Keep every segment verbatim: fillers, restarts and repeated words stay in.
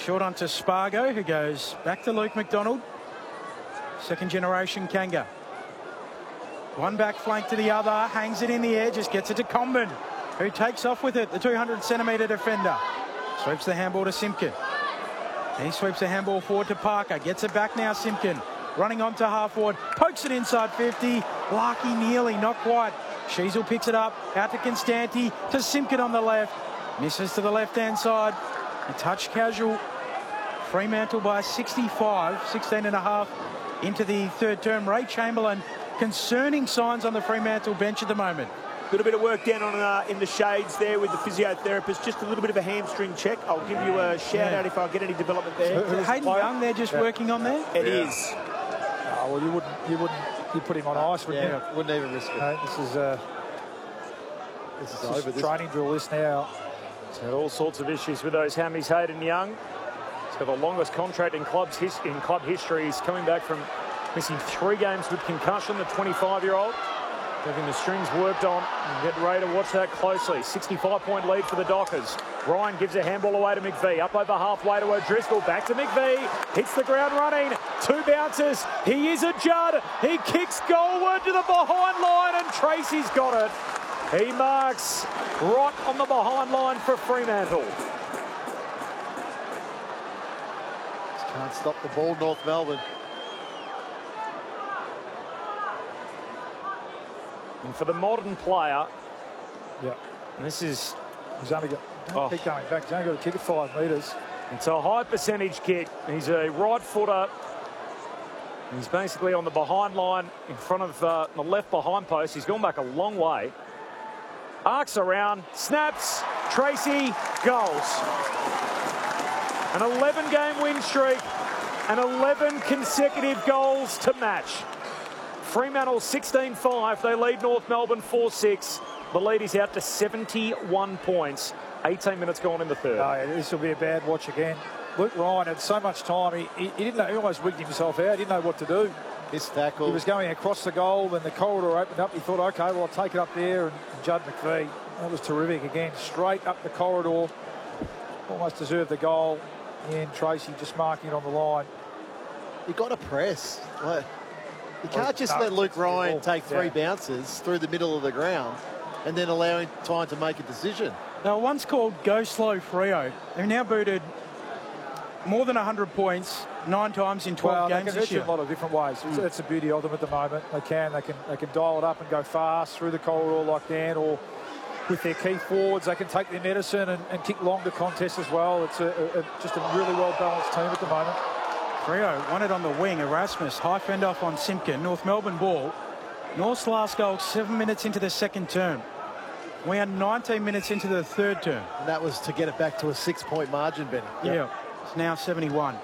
Short onto Spargo, who goes back to Luke McDonald. Second generation Kanga. One back flank to the other, hangs it in the air, just gets it to Comben, who takes off with it, the two hundred centimetre defender. Sweeps the handball to Simpkin. He sweeps the handball forward to Parker, gets it back now, Simpkin. Running on to half forward, pokes it inside fifty. Larky nearly, not quite. Sheasel picks it up, out to Constanti, to Simpkin on the left. Misses to the left-hand side. A touch casual. Fremantle by sixty-five, sixteen and a half into the third term. Ray Chamberlain, concerning signs on the Fremantle bench at the moment. Little bit of work down on uh, in the shades there with the physiotherapist. Just a little bit of a hamstring check. I'll give you a shout yeah. out if I get any development there. So, Hayden Young, they're just yeah. working on there. It yeah. is. Oh, well, you wouldn't, you wouldn't, you put him on ice, wouldn't yeah, you? Wouldn't even risk it. No, this is uh, this is this over. Is this training drill. This now. He's had all sorts of issues with those hammies, Hayden Young. He's got the longest contract in club's his, in club history. He's coming back from missing three games with concussion. The twenty-five-year-old having the strings worked on. Get ready to watch that closely. sixty-five point lead for the Dockers. Ryan gives a handball away to McVee. Up over halfway to O'Driscoll. Back to McVee. Hits the ground running. Two bounces. He is a Judd. He kicks goalward to the behind line, and Tracy's got it. He marks right on the behind line for Fremantle. Can't stop the ball, North Melbourne. And for the modern player, yeah, and this is... He's only got... Don't oh. keep going back. He's only got to kick it five metres. It's a high percentage kick. He's a right footer. He's basically on the behind line in front of uh, the left behind post. He's gone back a long way. Arcs around, snaps, Tracy, goals. An eleven game win streak and eleven consecutive goals to match. Fremantle sixteen five, they lead North Melbourne four six. The lead is out to seventy-one points. eighteen minutes gone in the third. Oh, yeah, this will be a bad watch again. Luke Ryan had so much time. He, he, he didn't know, he almost wigged himself out. He didn't know what to do. His tackle. He was going across the goal and the corridor opened up. He thought, OK, well, I'll take it up there. And Judd McVee, that was terrific again. Straight up the corridor. Almost deserved the goal. And Tracy just marking it on the line. You got to press. Like, you can't well, just no, let Luke Ryan take three yeah. bounces through the middle of the ground and then allow him time to make a decision. Now, once called Go Slow Freo, they've now booted more than one hundred points nine times in twelve well, games they can this hit year. you in a lot of different ways. Mm. That's the beauty of them at the moment. They can, they can, they can dial it up and go fast through the corridor like that, or with their key forwards, they can take their medicine and, and kick longer contests as well. It's a, a, just a really well-balanced team at the moment. Freo won it on the wing. Erasmus, high fend off on Simpkin. North Melbourne ball. North's last goal seven minutes into the second term. We are nineteen minutes into the third term. And that was to get it back to a six-point margin, Benny. Yeah, yep. It's now seventy-one.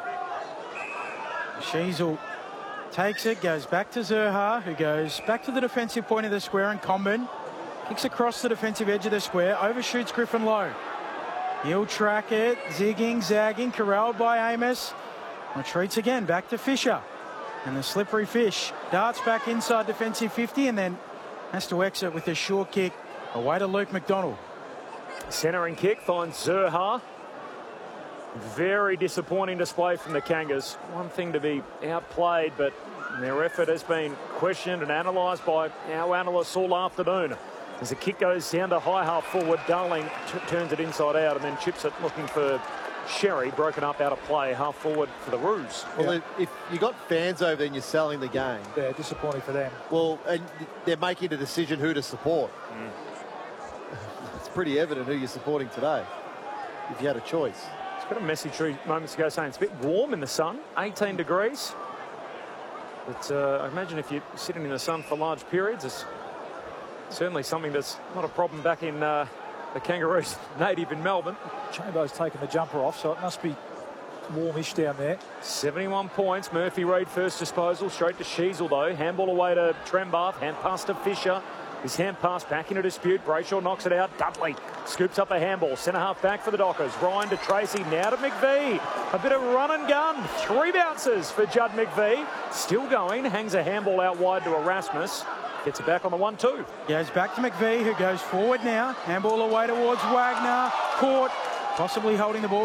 Sheasel takes it, goes back to Zurhaar, who goes back to the defensive point of the square, and Comben kicks across the defensive edge of the square, overshoots Griffin Lowe. He'll track it, zigging, zagging, corralled by Amos. Retreats again, back to Fisher. And the slippery fish darts back inside defensive fifty and then has to exit with a short kick away to Luke McDonald. Centering kick finds Zurhaar. Very disappointing display from the Kangas. One thing to be outplayed, but their effort has been questioned and analysed by our analysts all afternoon. As the kick goes down to high half forward, Darling turns it inside out and then chips it looking for Sherry, broken up out of play, half forward for the Roos. Well, yeah. if you got fans over there and you're selling the game. Yeah, disappointing for them. Well, and they're making a decision who to support. Mm. It's pretty evident who you're supporting today, if you had a choice. It's got a message three moments ago saying it's a bit warm in the sun, eighteen degrees. But uh, I imagine if you're sitting in the sun for large periods, it's certainly something that's not a problem back in uh, the Kangaroos native in Melbourne. Chambo's taken the jumper off, so it must be warmish down there. seventy-one points. Murphy Reid first disposal. Straight to Sheasel, though. Handball away to Trembath. Hand pass to Fisher. His hand pass back into dispute. Brayshaw knocks it out. Dudley scoops up a handball. Centre half back for the Dockers. Ryan to Tracy. Now to McVee. A bit of run and gun. Three bounces for Judd McVee. Still going. Hangs a handball out wide to Erasmus. Gets it back on the one two. Goes back to McVee, who goes forward now. Handball away towards Wagner. Caught, possibly holding the ball.